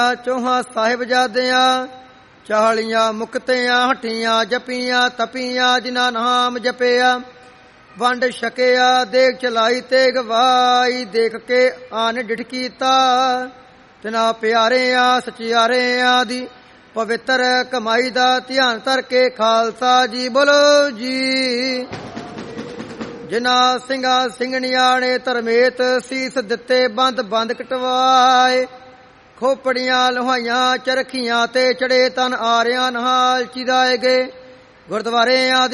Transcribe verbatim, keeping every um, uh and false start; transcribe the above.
ਚੌਹਾਂ ਸਾਹਿਬਜ਼ਾਦਿਆਂ ਚਾਲੀਆਂ ਮੁਕਤਿਆਂ ਹੱਟੀਆਂ ਜਪੀਆਂ ਤਪੀਆਂ ਜਿਨ੍ਹਾਂ ਨਾਮ ਜਪਿਆ ਵੰਡ ਛਕਿਆ ਦੇਖ ਚਲਾਈ ਤੇ ਗਵਾਈ ਦੇਖ ਕੇ ਆਨ ਡਿਠ ਕੀਤਾ ਤਿਨਾ ਪਿਆਰਿਆਂ ਸਚਿਆਰਿਆਂ ਦੀ ਪਵਿੱਤਰ ਕਮਾਈ ਦਾ ਧਿਆਨ ਧਰ ਕੇ ਖਾਲਸਾ ਜੀ ਬੋਲੋ ਜੀ। ਜਿਨ੍ਹਾਂ ਸਿੰਘਾਂ ਸਿੰਘਣੀਆਂ ਨੇ ਧਰਮੇਤ ਸੀਸ ਦਿੱਤੇ ਬੰਦ ਬੰਦ ਕਟਵਾਏ ਖੋਪੜੀਆਂ ਲੋਹਾਈਆਂ ਚਰਖੀਆਂ ਤੇ ਚੜੇ ਤਨ ਆਰਿਆਂ ਨਾਲ ਚਿਰਾਏ ਗਏ ਗੁਰਦੁਆਰਿਆਂ